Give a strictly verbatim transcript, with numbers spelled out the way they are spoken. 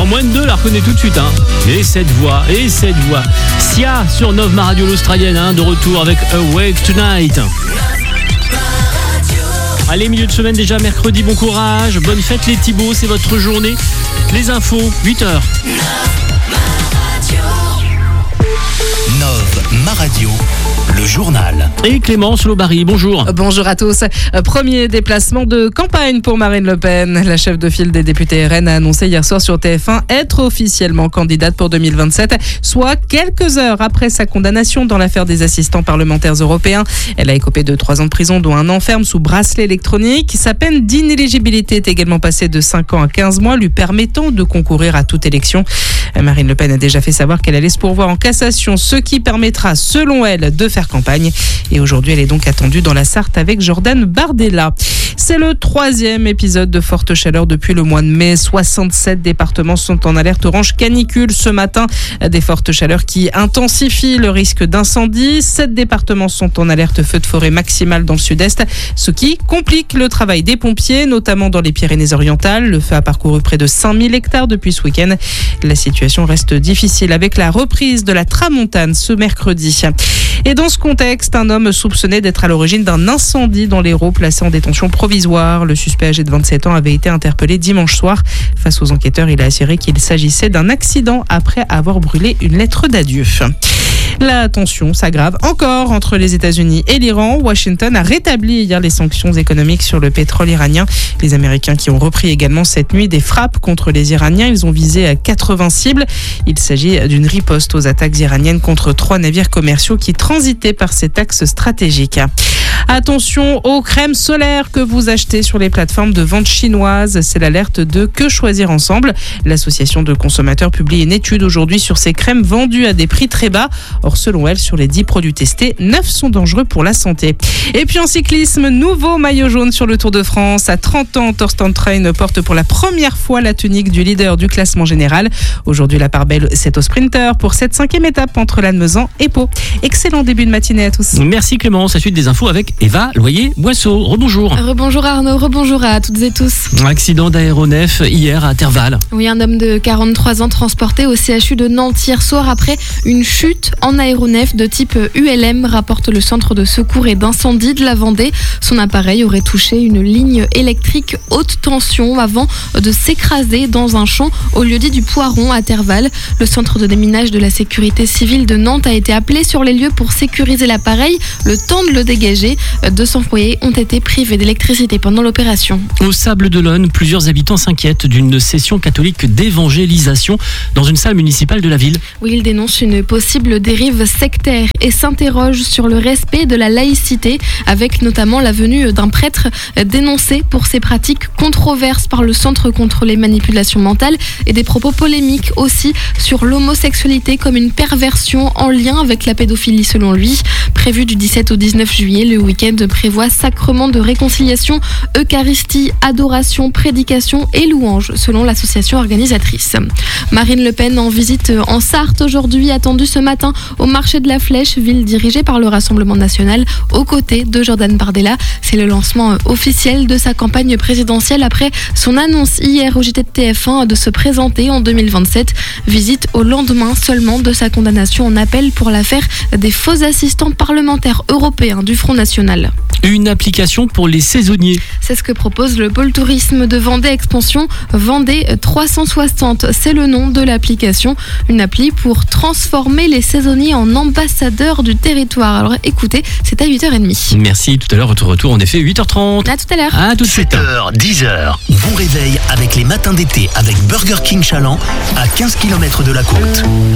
moins de deux, la reconnaît tout de suite. Hein. Et cette voix, et cette voix. Sia sur Nove, ma radio l'Australienne, hein, de retour avec Awake Tonight. Allez, milieu de semaine déjà, mercredi, bon courage. Bonne fête les Thibauts, c'est votre journée. Les infos, huit heures. Nove, ma radio, le journal. Et Clémence Lobary, bonjour. Bonjour à tous. Premier déplacement de campagne pour Marine Le Pen. La chef de file des députés R N a annoncé hier soir sur T F un être officiellement candidate pour deux mille vingt-sept, soit quelques heures après sa condamnation dans l'affaire des assistants parlementaires européens. Elle a écopé de trois ans de prison, dont un an ferme sous bracelet électronique. Sa peine d'inéligibilité est également passée de cinq ans à quinze mois, lui permettant de concourir à toute élection. Marine Le Pen a déjà fait savoir qu'elle allait se pourvoir en cassation, ce qui permettra, selon elle, de faire campagne. Et aujourd'hui, elle est donc attendue dans la Sarthe avec Jordan Bardella. C'est le troisième épisode de forte chaleur depuis le mois de mai. soixante-sept départements sont en alerte orange canicule ce matin. Des fortes chaleurs qui intensifient le risque d'incendie. Sept départements sont en alerte feu de forêt maximale dans le sud-est, ce qui complique le travail des pompiers, notamment dans les Pyrénées-Orientales. Le feu a parcouru près de cinq mille hectares depuis ce week-end. La situation reste difficile avec la reprise de la tramontane ce mercredi. Et dans ce contexte, un homme soupçonné d'être à l'origine d'un incendie dans l'Hérault placé en détention provisoire. Le suspect âgé de vingt-sept ans avait été interpellé dimanche soir. Face aux enquêteurs, il a assuré qu'il s'agissait d'un accident après avoir brûlé une lettre d'adieu. La tension s'aggrave encore entre les États-Unis et l'Iran. Washington a rétabli hier les sanctions économiques sur le pétrole iranien. Les Américains qui ont repris également cette nuit des frappes contre les Iraniens. Ils ont visé à quatre-vingts cibles. Il s'agit d'une riposte aux attaques iraniennes contre trois navires commerciaux qui transitaient par cet axe stratégique. Attention aux crèmes solaires que vous achetez sur les plateformes de vente chinoises. C'est l'alerte de Que Choisir Ensemble. L'association de consommateurs publie une étude aujourd'hui sur ces crèmes vendues à des prix très bas. Or, selon elle, sur les dix produits testés, neuf sont dangereux pour la santé. Et puis en cyclisme, nouveau maillot jaune sur le Tour de France. À trente ans, Torsten Train porte pour la première fois la tunique du leader du classement général. Aujourd'hui, la part belle, c'est au sprinter pour cette cinquième étape entre Lannemezan et Pau. Excellent début de matinée à tous. Merci Clémence. La suite des infos avec Eva Loyer-Boisseau. Rebonjour. Rebonjour Arnaud, rebonjour à toutes et tous. Accident d'aéronef hier à Terval. Oui, un homme de quarante-trois ans transporté au C H U de Nantes hier soir après une chute en aéronef de type U L M, rapporte le centre de secours et d'incendie de la Vendée. Son appareil aurait touché une ligne électrique haute tension avant de s'écraser dans un champ au lieu-dit du Poiron à Terval. Le centre de déminage de la sécurité civile de Nantes a été appelé sur les lieux pour sécuriser l'appareil, le temps de le dégager. deux cents foyers ont été privés d'électricité pendant l'opération. Au Sable d'Olonne, plusieurs habitants s'inquiètent d'une session catholique d'évangélisation dans une salle municipale de la ville. Oui, ils dénoncent une possible dérive sectaire et s'interrogent sur le respect de la laïcité, avec notamment la venue d'un prêtre dénoncé pour ses pratiques controverses par le Centre contre les manipulations mentales et des propos polémiques aussi sur l'homosexualité comme une perversion en lien avec la pédophilie selon lui. Prévu du dix-sept au dix-neuf juillet, le week-end prévoit sacrement de réconciliation, Eucharistie, adoration, prédication et louange selon l'association organisatrice. Marine Le Pen en visite en Sarthe aujourd'hui, attendue ce matin au marché de la Flèche, ville dirigée par le Rassemblement national aux côtés de Jordan Bardella. C'est le lancement officiel de sa campagne présidentielle après son annonce hier au J T de T F un de se présenter en deux mille vingt-sept. Visite au lendemain seulement de sa condamnation en appel pour l'affaire des faux assistants parlementaires européens du Front National. Une application pour les saisonniers. C'est ce que propose le pôle tourisme de Vendée Expansion. Vendée trois cent soixante, c'est le nom de l'application. Une appli pour transformer les saisonniers en ambassadeurs du territoire. Alors écoutez, c'est à huit heures trente. Merci, tout à l'heure, votre retour en effet huit heures trente. À tout à l'heure. À tout de suite. sept heures, dix heures. Bon réveil avec les matins d'été avec Burger King Chaland à quinze kilomètres de la côte.